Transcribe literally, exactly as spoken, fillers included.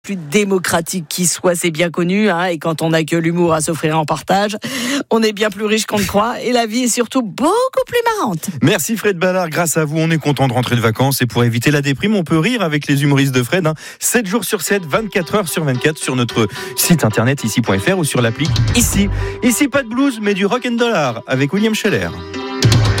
plus démocratique qui soit, c'est bien connu, hein, et quand on n'a que l'humour à s'offrir en partage, on est bien plus riche qu'on ne croit, et la vie est surtout beaucoup plus marrante. Merci Fred Ballard, grâce à vous, on est content de rentrer de vacances, et pour éviter la déprime, on peut rire avec les humoristes de Fred, hein, sept jours sur sept, vingt-quatre heures sur vingt-quatre, sur notre site internet ici point f r ou sur l'appli Ici. Ici, pas de blues, mais du rock and dollar, avec William Scheller.